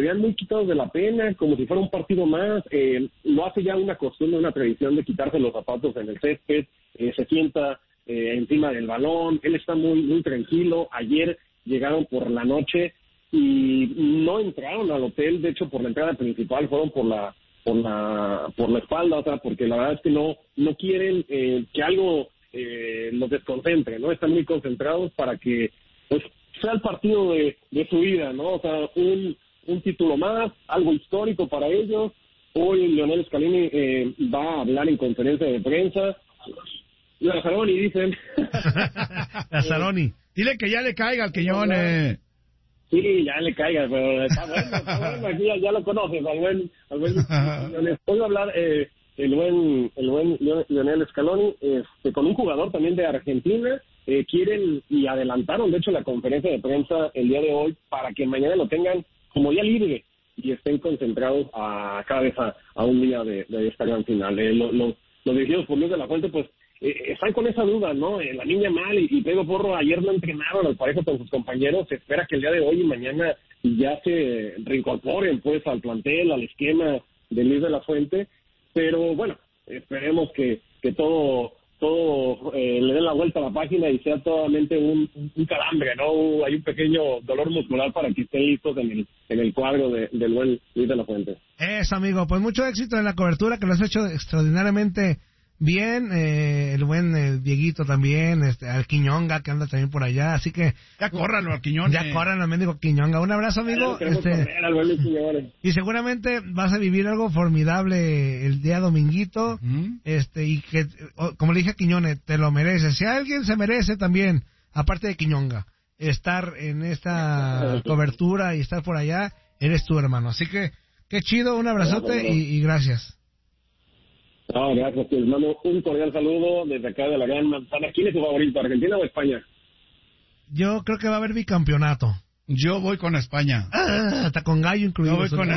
veían muy quitados de la pena, como si fuera un partido más. Lo hace ya una costumbre, una tradición de quitarse los zapatos en el césped, se sienta encima del balón, él está muy, muy tranquilo. Ayer llegaron por la noche y no entraron al hotel, de hecho por la entrada principal, fueron por la espalda, o sea, porque la verdad es que no quieren que algo los desconcentre, ¿no? Están muy concentrados para que pues sea el partido de su vida, ¿no? O sea, un título más, algo histórico para ellos. Hoy Lionel Scaloni va a hablar en conferencia de prensa. Lazzaroni, dicen. Lazzaroni. Dile que ya le caiga al Quiñones. Sí, ya le caiga, pero está bueno, aquí ya lo conoces, al buen Lionel. Hoy va a hablar el buen Lionel Scaloni con un jugador también de Argentina. Quieren y adelantaron, de hecho, la conferencia de prensa el día de hoy para que mañana lo tengan como ya libre y estén concentrados cada vez a un día de esta gran final. Los dirigidos por Luis de la Fuente, pues, están con esa duda, ¿no? La niña mal y Pedro Porro ayer no entrenaron al parejo con sus compañeros. Se espera que el día de hoy y mañana ya se reincorporen, pues, al plantel, al esquema de Luis de la Fuente. Pero, bueno, esperemos que todo le den la vuelta a la página y sea totalmente un calambre, ¿no? Hay un pequeño dolor muscular para que estén listos en el cuadro del buen Luis de la Fuente. Eso, amigo, pues mucho éxito en la cobertura, que lo has hecho extraordinariamente bien. El buen Dieguito también, al Quiñonga, que anda también por allá, así que ya córranlo al Quiñones. Ya córranlo al mendigo Quiñonga. Un abrazo, amigo. Y seguramente vas a vivir algo formidable el día dominguito. Y que, como le dije a Quiñones, te lo mereces. Si alguien se merece también, aparte de Quiñonga, estar en esta cobertura y estar por allá, eres tú, hermano. Así que, qué chido, un abrazote y gracias. No, gracias, les mando un cordial saludo desde acá de la Gran Manzana. ¿Quién es tu favorito, Argentina o España? Yo creo que va a haber bicampeonato. Yo voy con España. Hasta con gallo incluido. Yo voy con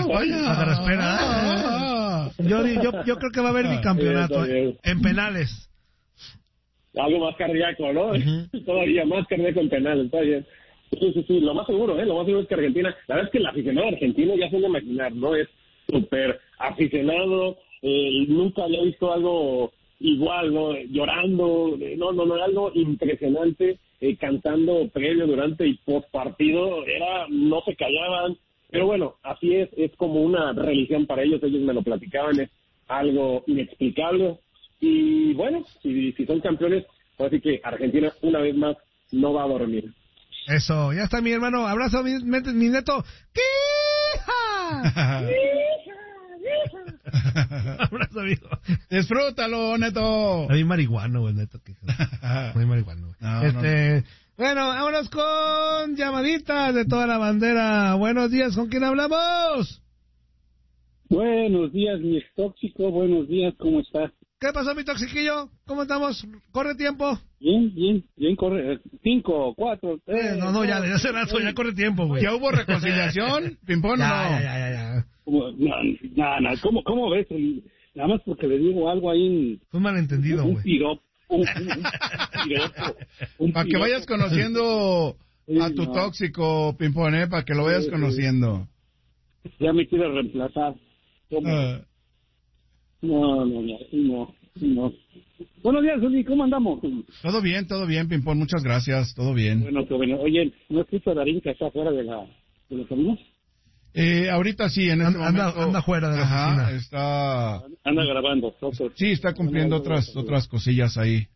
España. Yo creo que va a haber bicampeonato en penales. Algo más cardíaco, ¿no? Todavía más cardíaco en penales, está bien. Sí, lo más seguro, lo más seguro es que Argentina, la verdad es que el aficionado argentino ya se puede imaginar, ¿no? Es súper aficionado. Nunca había visto algo igual, ¿no? Llorando, no, algo impresionante, cantando previo, durante y post partido, no se callaban, pero bueno, así es como una religión para ellos me lo platicaban, es algo inexplicable, y bueno, si son campeones, así que Argentina una vez más no va a dormir. Eso, ya está mi hermano, abrazo mi neto. Abrazo, amigo. Disfrútalo, Neto. Hay marihuano, güey, Neto. Muy marihuano, güey. Bueno, vámonos con llamaditas de toda la bandera. Buenos días, ¿con quién hablamos? Buenos días, mi tóxico. Buenos días, ¿cómo estás? ¿Qué pasó, mi toxiquillo? ¿Cómo estamos? ¿Corre tiempo? Bien, corre. 5, 4, 3. No, ya hace rato, ya corre tiempo, güey. ¿Ya hubo reconciliación? ¿Pimpón? Ya. No, ¿cómo ves? Nada más porque le digo algo ahí. Fue un malentendido, güey. Un piropo. Para que vayas conociendo a tu tóxico, Pimpón, para que lo vayas conociendo. Ya me quiere reemplazar. No. Buenos días, Zuli, ¿cómo andamos? Todo bien, Pimpón, muchas gracias, todo bien. Bueno. Oye, ¿no escucho a Darín que está fuera de los caminos? Ahorita sí, en este momento. Anda fuera de la oficina. Anda grabando. Sí, está cumpliendo otras cosillas ahí.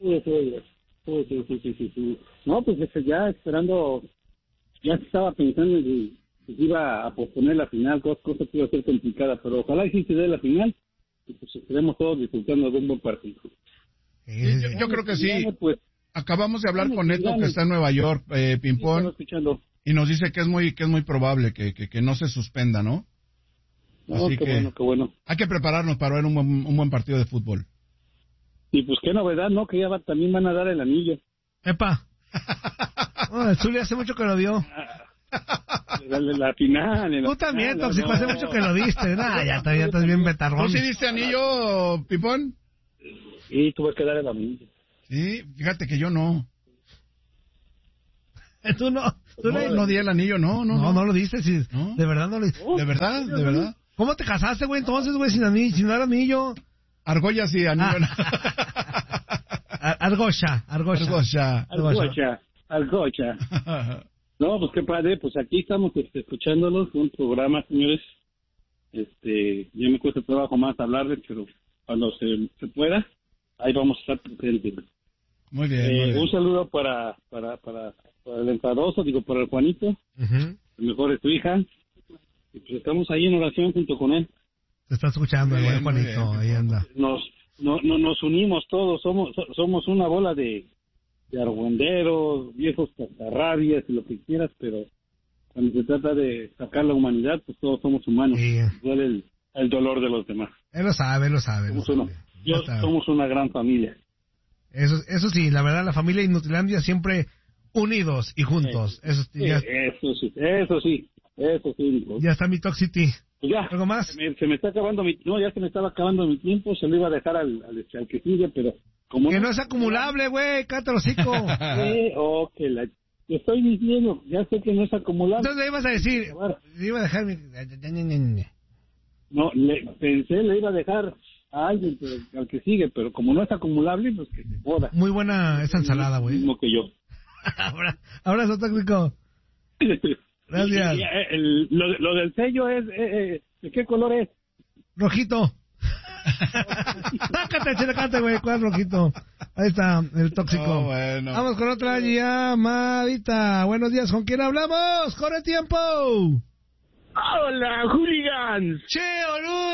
Sí. No, pues ya esperando, ya estaba pensando en que iba a posponer la final, cosa que iba a ser complicada, pero ojalá y sí se dé la final. Y pues estaremos todos disfrutando de un buen partido. Yo creo que sí. Pues, acabamos de hablar con Neto, que está en Nueva York, Pimpón, y nos dice que es muy probable que no se suspenda, ¿no? Así qué bueno. Hay que prepararnos para ver un buen partido de fútbol. Y pues qué novedad, ¿no? Que ya también van a dar el anillo. ¡Epa! El Zuli hace mucho que lo dio. La final. Tú también, tóxico, hace mucho que lo diste. Ya estás bien betarrón. ¿Tú sí diste anillo, Pipón? Sí, tuve que dar el anillo. Sí, fíjate que yo no. Tú no di el anillo, no lo diste, sí. ¿No? De verdad no lo diste. ¿De verdad? ¿Cómo te casaste, güey? Entonces, güey, sin dar anillo. Argolla sí, anillo. Argolla. No, pues qué padre, pues aquí estamos escuchándolos, un programa, señores. Ya me cuesta trabajo más hablarles, pero cuando se pueda, ahí vamos a estar presentes. Muy bien. Un saludo para el enfadoso, para el Juanito, uh-huh. El mejor es tu hija, y pues estamos ahí en oración junto con él. Te está escuchando el buen Juanito, ahí anda. Nos unimos todos, somos una bola de argüenderos, viejos cascarrabias y lo que quieras, pero cuando se trata de sacar la humanidad, pues todos somos humanos. Sí. Duele el dolor de los demás. Él lo sabe. Somos una gran familia. Eso sí, la verdad, la familia Inutilandia siempre unidos y juntos. Eso sí. Ya está mi Toxity. Ya, ¿Algo más? Se me está acabando ya se me estaba acabando mi tiempo, se lo iba a dejar al que sigue, pero como que no es acumulable, güey, cállate el hocico. Te estoy diciendo, ya sé que no es acumulable. Entonces le ibas a decir, le iba a dejar mi... No, le iba a dejar a alguien, al que sigue, pero como no es acumulable, pues que se joda. Muy buena esa ensalada, güey. Mismo que yo. Abrazo técnico. Gracias. Lo del sello es, ¿de qué color es? Rojito. Sácate, chelacate, güey, ¿cuál rojito? Ahí está, el tóxico. Bueno. Vamos con otra llamadita. Buenos días, ¿con quién hablamos? ¡Corre tiempo! ¡Hola, hooligans! ¡Che, boludo!